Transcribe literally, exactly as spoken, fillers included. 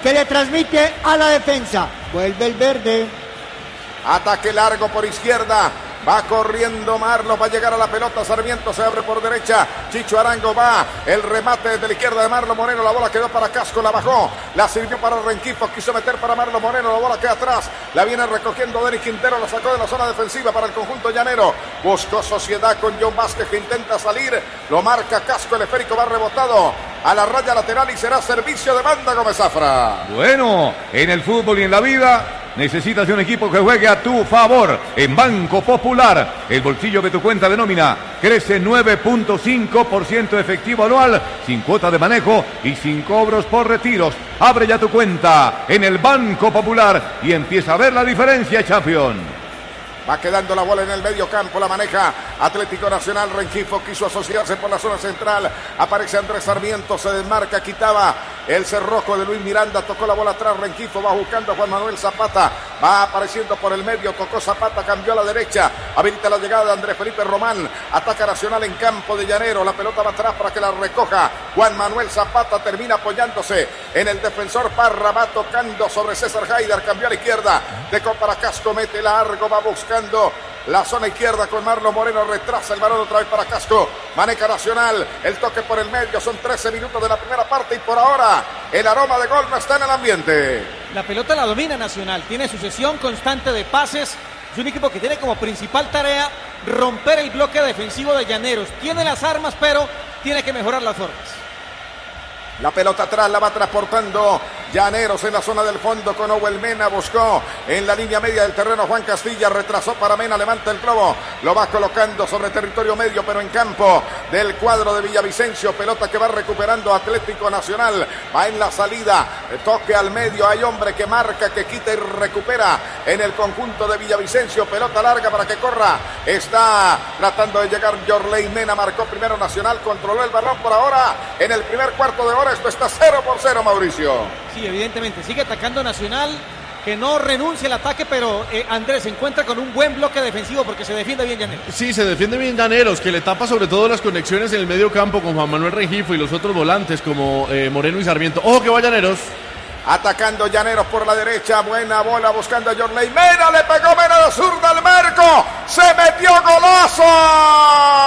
que le transmite a la defensa. Vuelve el verde. Ataque largo por izquierda. Va corriendo Marlos, va a llegar a la pelota, Sarmiento se abre por derecha, Chicho Arango va, el remate desde la izquierda de Marlon Moreno, la bola quedó para Casco, la bajó, la sirvió para Rengifo, quiso meter para Marlon Moreno, la bola queda atrás, la viene recogiendo Denis Quintero, la sacó de la zona defensiva para el conjunto llanero, buscó sociedad con John Vázquez que intenta salir, lo marca Casco, el esférico va rebotado a la raya lateral y será servicio de banda Gómez Zafra. Bueno, en el fútbol y en la vida necesitas de un equipo que juegue a tu favor. En Banco Popular, el bolsillo de tu cuenta de nómina crece nueve punto cinco por ciento efectivo anual, sin cuota de manejo y sin cobros por retiros. Abre ya tu cuenta en el Banco Popular y empieza a ver la diferencia, campeón. Va quedando la bola en el medio campo, la maneja Atlético Nacional. Rengifo quiso asociarse por la zona central. Aparece Andrés Sarmiento, se desmarca, quitaba el cerrojo de Luis Miranda. Tocó la bola atrás, Rengifo va buscando a Juan Manuel Zapata. Va apareciendo por el medio, tocó Zapata, cambió a la derecha. Habilita la llegada de Andrés Felipe Román. Ataca Nacional en campo de Llanero. La pelota va atrás para que la recoja Juan Manuel Zapata. Termina apoyándose en el defensor Parra. Va tocando sobre César Haidar. Cambió a la izquierda. Dejó para Casco, mete largo, va buscando la zona izquierda con Marlon Moreno, retrasa el balón otra vez para Casco, maneja Nacional, el toque por el medio, son trece minutos de la primera parte y por ahora el aroma de gol no está en el ambiente. La pelota la domina Nacional, tiene sucesión constante de pases, es un equipo que tiene como principal tarea romper el bloque defensivo de Llaneros, tiene las armas pero tiene que mejorar las formas. La pelota atrás la va transportando Llaneros en la zona del fondo con Owel Mena. Buscó en la línea media del terreno Juan Castilla. Retrasó para Mena. Levanta el globo. Lo va colocando sobre territorio medio, pero en campo del cuadro de Villavicencio. Pelota que va recuperando Atlético Nacional. Va en la salida. Toque al medio. Hay hombre que marca, que quita y recupera en el conjunto de Villavicencio. Pelota larga para que corra. Está tratando de llegar Yorley Mena. Marcó primero Nacional. Controló el balón por ahora. En el primer cuarto de hora esto está cero por cero, Mauricio. Sí, evidentemente, sigue atacando Nacional, que no renuncia al ataque, pero eh, Andrés se encuentra con un buen bloque defensivo porque se defiende bien Llaneros. Sí, se defiende bien Llaneros, que le tapa sobre todo las conexiones en el medio campo con Juan Manuel Rengifo y los otros volantes como eh, Moreno y Sarmiento. Ojo que va Llaneros. Atacando Llaneros por la derecha, buena bola buscando a Yorley Mena, le pegó Mena de zurda al marco, se metió golazo.